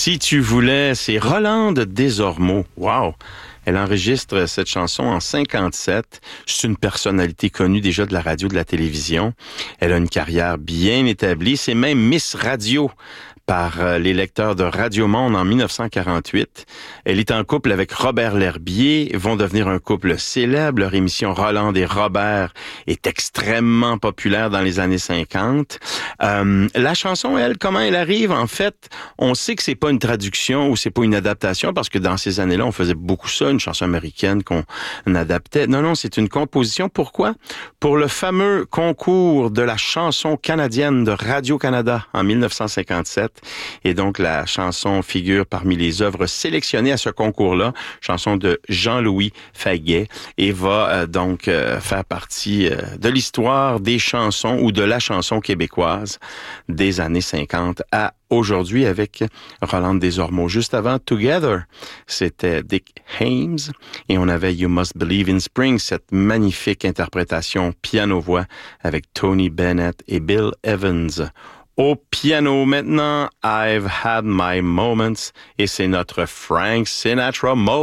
Si tu voulais, c'est Rolande Desormeaux. Wow! Elle enregistre cette chanson en 57. C'est une personnalité connue déjà de la radio, de la télévision. Elle a une carrière bien établie. C'est même Miss Radio par les lecteurs de Radio Monde en 1948. Elle est en couple avec Robert L'Herbier, vont devenir un couple célèbre. Leur émission Rolande et Robert est extrêmement populaire dans les années 50. La chanson, elle, comment elle arrive? En fait, on sait que c'est pas une traduction ou c'est pas une adaptation parce que dans ces années-là, on faisait beaucoup ça, une chanson américaine qu'on adaptait. Non, c'est une composition. Pourquoi? Pour le fameux concours de la chanson canadienne de Radio-Canada en 1957. Et donc, la chanson figure parmi les œuvres sélectionnées à ce concours-là, chanson de Jean-Louis Faguet, et va donc faire partie de l'histoire des chansons ou de la chanson québécoise des années 50 à aujourd'hui avec Rolande Desormeaux. Juste avant, Together, c'était Dick Haymes et on avait You Must Believe in Spring, cette magnifique interprétation piano-voix avec Tony Bennett et Bill Evans. Au piano maintenant, I've Had My Moments et c'est notre Frank Sinatra